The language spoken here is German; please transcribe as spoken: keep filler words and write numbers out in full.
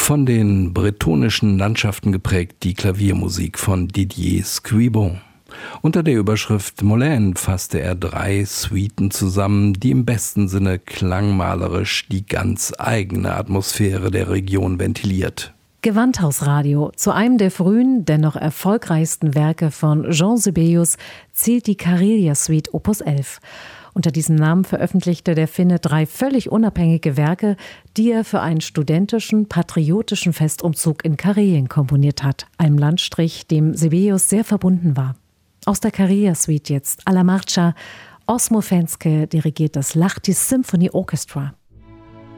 Von den bretonischen Landschaften geprägt die Klaviermusik von Didier Scribon. Unter der Überschrift Molène fasste er drei Suiten zusammen, die im besten Sinne klangmalerisch die ganz eigene Atmosphäre der Region ventiliert. Gewandhausradio. Zu einem der frühen, dennoch erfolgreichsten Werke von Jean Sibelius zählt die Karelia-Suite Opus elf. Unter diesem Namen veröffentlichte der Finne drei völlig unabhängige Werke, die er für einen studentischen, patriotischen Festumzug in Karelien komponiert hat, einem Landstrich, dem Sibelius sehr verbunden war. Aus der Karelia-Suite jetzt Alla Marcia. Osmo Fenske dirigiert das Lahti Symphony Orchestra.